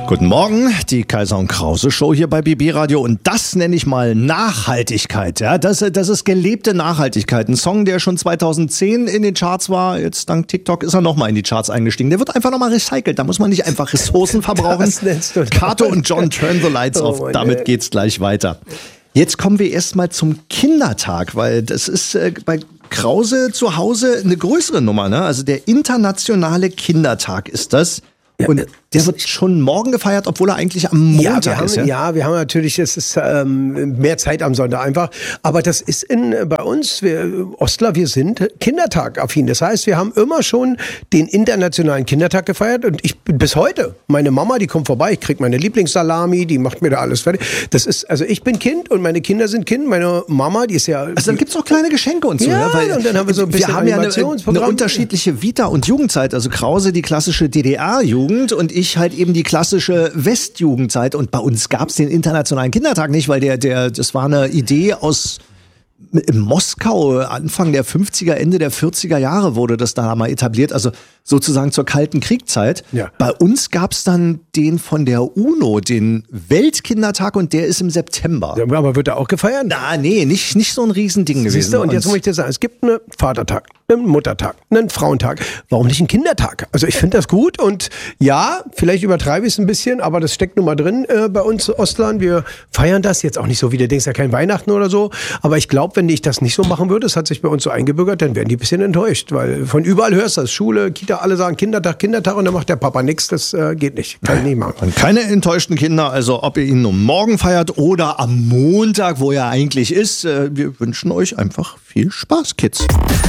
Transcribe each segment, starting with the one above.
Guten Morgen, die Kaiser und Krause Show hier bei BB Radio und das nenne ich mal Nachhaltigkeit. Ja, das ist gelebte Nachhaltigkeit. Ein Song, der schon 2010 in den Charts war, jetzt dank TikTok ist er nochmal in die Charts eingestiegen. Der wird einfach nochmal recycelt, da muss man nicht einfach Ressourcen verbrauchen. Kato und John, Turn the Lights off, damit geht's gleich weiter. Jetzt kommen wir erstmal zum Kindertag, weil das ist bei Krause zu Hause eine größere Nummer, ne? Also der internationale Kindertag ist das. Und der wird schon morgen gefeiert, obwohl er eigentlich am Montag ist. Ja, wir haben natürlich, es ist mehr Zeit am Sonntag einfach. Aber das ist bei uns, wir Ostler, wir sind Kindertag-affin. Das heißt, wir haben immer schon den internationalen Kindertag gefeiert. Und ich bin bis heute, meine Mama, die kommt vorbei, ich krieg meine Lieblingssalami, die macht mir da alles fertig. Das ist, also ich bin Kind und meine Kinder sind Kind. Meine Mama, die ist ja... Also dann gibt's auch kleine Geschenke und so. Ja, weil und dann haben wir so ein bisschen eine unterschiedliche Vita- und Jugendzeit. Also Krause die klassische DDR-Jugend und ich halt eben die klassische Westjugendzeit. Und bei uns gab's den internationalen Kindertag nicht, weil das war eine Idee aus in Moskau, Anfang der 50er, Ende der 40er Jahre wurde das da mal etabliert, also sozusagen zur Kalten Kriegszeit. Ja. Bei uns gab's dann den von der UNO, den Weltkindertag, und der ist im September. Ja, aber wird er auch gefeiert? Nee, nicht so ein Riesending gewesen. Siehst du, und jetzt muss ich dir sagen, es gibt einen Vatertag, einen Muttertag, einen Frauentag. Warum nicht einen Kindertag? Also ich finde das gut und ja, vielleicht übertreibe ich es ein bisschen, aber das steckt nun mal drin bei uns Ostlern. Wir feiern das jetzt auch nicht so, wie du denkst, ja kein Weihnachten oder so, aber ich glaube, wenn ich das nicht so machen würde, das hat sich bei uns so eingebürgert, dann werden die ein bisschen enttäuscht, weil von überall hörst du das, Schule, Kita, alle sagen Kindertag und dann macht der Papa nichts, das geht nicht, kann ich nicht machen. Und keine enttäuschten Kinder, also ob ihr ihn nur morgen feiert oder am Montag, wo er eigentlich ist, wir wünschen euch einfach viel Spaß, Kids.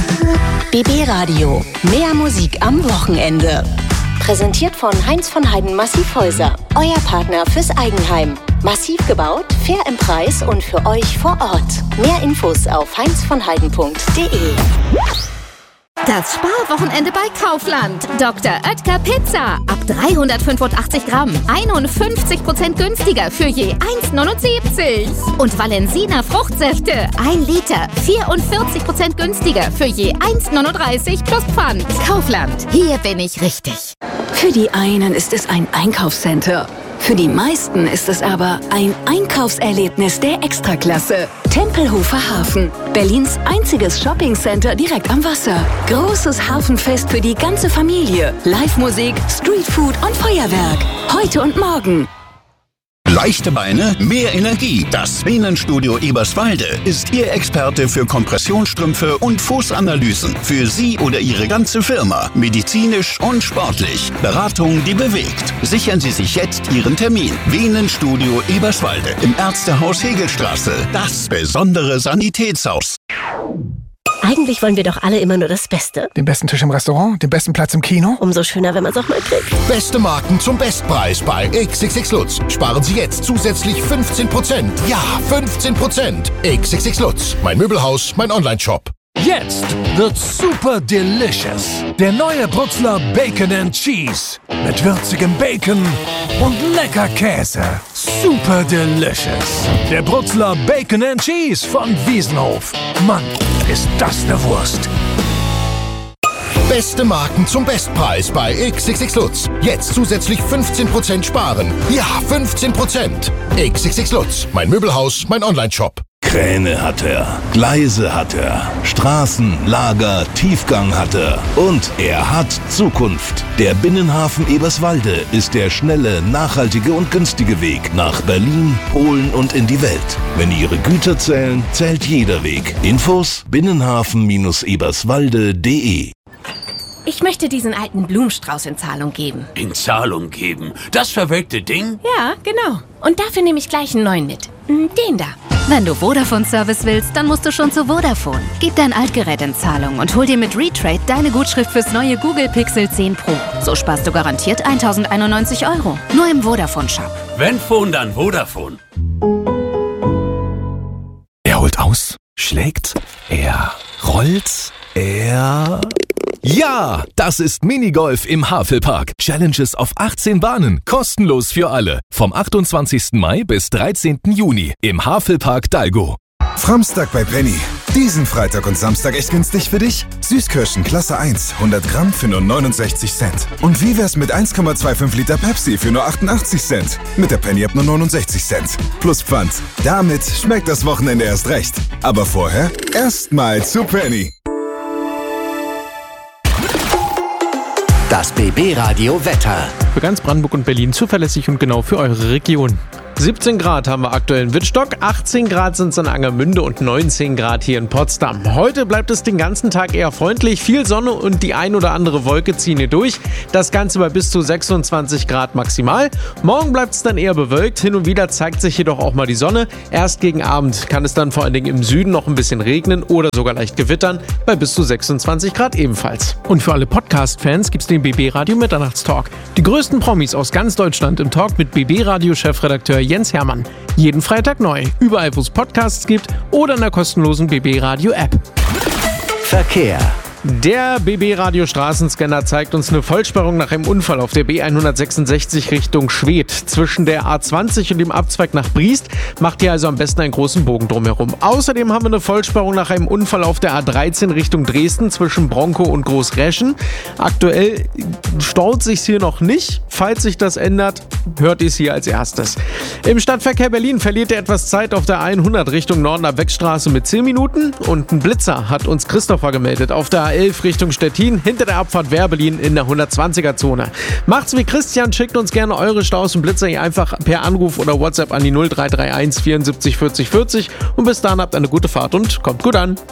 BB Radio, mehr Musik am Wochenende. Präsentiert von Heinz von Heiden Massivhäuser, euer Partner fürs Eigenheim. Massiv gebaut, fair im Preis und für euch vor Ort. Mehr Infos auf heinzvonheiden.de. Das Sparwochenende bei Kaufland. Dr. Oetker Pizza. Ab 385 Gramm. 51% günstiger für je 1,79. Und Valensina Fruchtsäfte. 1 Liter. 44% günstiger für je 1,39 plus Pfand. Kaufland. Hier bin ich richtig. Für die einen ist es ein Einkaufscenter. Für die meisten ist es aber ein Einkaufserlebnis der Extraklasse. Tempelhofer Hafen, Berlins einziges Shoppingcenter direkt am Wasser. Großes Hafenfest für die ganze Familie. Live-Musik, Streetfood und Feuerwerk. Heute und morgen. Leichte Beine, mehr Energie. Das Venenstudio Eberswalde ist Ihr Experte für Kompressionsstrümpfe und Fußanalysen. Für Sie oder Ihre ganze Firma. Medizinisch und sportlich. Beratung, die bewegt. Sichern Sie sich jetzt Ihren Termin. Venenstudio Eberswalde im Ärztehaus Hegelstraße. Das besondere Sanitätshaus. Eigentlich wollen wir doch alle immer nur das Beste. Den besten Tisch im Restaurant, den besten Platz im Kino. Umso schöner, wenn man es auch mal kriegt. Beste Marken zum Bestpreis bei XXX Lutz. Sparen Sie jetzt zusätzlich 15%. Ja, 15%. XXX Lutz. Mein Möbelhaus, mein Onlineshop. Jetzt wird's super delicious. Der neue Brutzler Bacon and Cheese. Mit würzigem Bacon und lecker Käse. Super delicious. Der Brutzler Bacon and Cheese von Wiesenhof. Mann, ist das eine Wurst. Beste Marken zum Bestpreis bei XXX Lutz. Jetzt zusätzlich 15% sparen. Ja, 15%. XXX Lutz. Mein Möbelhaus, mein Onlineshop. Kräne hat er, Gleise hat er, Straßen, Lager, Tiefgang hat er und er hat Zukunft. Der Binnenhafen Eberswalde ist der schnelle, nachhaltige und günstige Weg nach Berlin, Polen und in die Welt. Wenn Ihre Güter zählen, zählt jeder Weg. Infos binnenhafen-eberswalde.de. Ich möchte diesen alten Blumenstrauß in Zahlung geben. In Zahlung geben? Das verwelkte Ding? Ja, genau. Und dafür nehme ich gleich einen neuen mit. Den da. Wenn du Vodafone-Service willst, dann musst du schon zu Vodafone. Gib dein Altgerät in Zahlung und hol dir mit Retrade deine Gutschrift fürs neue Google Pixel 10 Pro. So sparst du garantiert 1.091 €. Nur im Vodafone-Shop. Wenn Phone, dann Vodafone. Er holt aus, schlägt, er rollt, er... Ja, das ist Minigolf im Havelpark. Challenges auf 18 Bahnen, kostenlos für alle. Vom 28. Mai bis 13. Juni im Havelpark Dalgo. Samstag bei Penny. Diesen Freitag und Samstag echt günstig für dich? Süßkirschen Klasse 1, 100 Gramm für nur 69 Cent. Und wie wär's mit 1,25 Liter Pepsi für nur 88 Cent? Mit der Penny ab nur 69 Cent. Plus Pfand. Damit schmeckt das Wochenende erst recht. Aber vorher erstmal zu Penny. Das BB-Radio Wetter. Für ganz Brandenburg und Berlin zuverlässig und genau für eure Region. 17 Grad haben wir aktuell in Wittstock, 18 Grad sind es in Angermünde und 19 Grad hier in Potsdam. Heute bleibt es den ganzen Tag eher freundlich, viel Sonne und die ein oder andere Wolke ziehen hier durch. Das Ganze bei bis zu 26 Grad maximal. Morgen bleibt es dann eher bewölkt, hin und wieder zeigt sich jedoch auch mal die Sonne. Erst gegen Abend kann es dann vor allen Dingen im Süden noch ein bisschen regnen oder sogar leicht gewittern, bei bis zu 26 Grad ebenfalls. Und für alle Podcast-Fans gibt es den BB-Radio Mitternachtstalk. Die größten Promis aus ganz Deutschland im Talk mit BB-Radio-Chefredakteur Jens Hermann. Jeden Freitag neu, überall wo es Podcasts gibt oder in der kostenlosen BB-Radio-App. Verkehr. Der BB-Radio-Straßenscanner zeigt uns eine Vollsperrung nach einem Unfall auf der B166 Richtung Schwedt. Zwischen der A20 und dem Abzweig nach Briest macht ihr also am besten einen großen Bogen drumherum. Außerdem haben wir eine Vollsperrung nach einem Unfall auf der A13 Richtung Dresden zwischen Bronkow und Großreschen. Aktuell staut sich's hier noch nicht. Falls sich das ändert, hört ihr es hier als erstes. Im Stadtverkehr Berlin verliert ihr etwas Zeit auf der 100 Richtung Norden ab Beckstraße mit 10 Minuten. Und ein Blitzer hat uns Christopher gemeldet auf der A11 Richtung Stettin hinter der Abfahrt Werbelin in der 120er-Zone. Macht's wie Christian, schickt uns gerne eure Staus und Blitzer hier einfach per Anruf oder WhatsApp an die 0331 74 40 40 und bis dahin habt eine gute Fahrt und kommt gut an.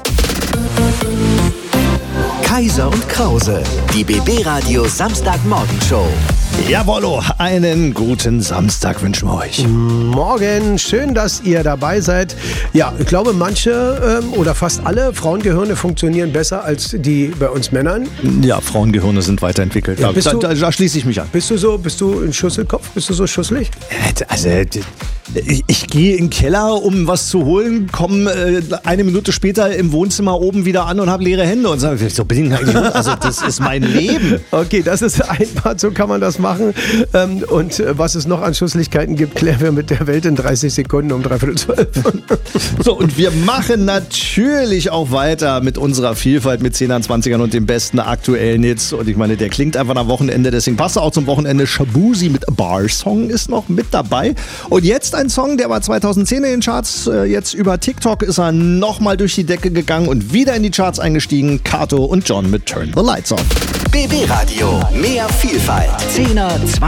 Kaiser und Krause, die BB-Radio Samstagmorgenshow. Jawollo, einen guten Samstag wünschen wir euch. Morgen, schön, dass ihr dabei seid. Ja, ich glaube, manche oder fast alle Frauengehirne funktionieren besser als die bei uns Männern. Ja, Frauengehirne sind weiterentwickelt. Ja, da schließe ich mich an. Bist du ein Schusselkopf? Bist du so schusselig? Also, ich gehe in den Keller, um was zu holen, komme eine Minute später im Wohnzimmer oben wieder an und habe leere Hände und sage, so bin ich eigentlich. Also, das ist mein Leben. Okay, das ist einfach, so kann man das machen. Und was es noch an Schusslichkeiten gibt, klären wir mit der Welt in 30 Sekunden um 11:45. So, und wir machen natürlich auch weiter mit unserer Vielfalt mit 10ern, 20ern und dem besten aktuellen Hits. Und ich meine, der klingt einfach nach Wochenende, deswegen passt er auch zum Wochenende. Shabuzi mit Bar Song ist noch mit dabei. Und jetzt ein Song, der war 2010 in den Charts. Jetzt über TikTok ist er nochmal durch die Decke gegangen und wieder in die Charts eingestiegen. Kato und John mit Turn the Lights On. BB Radio, mehr Vielfalt. 10er, 20er.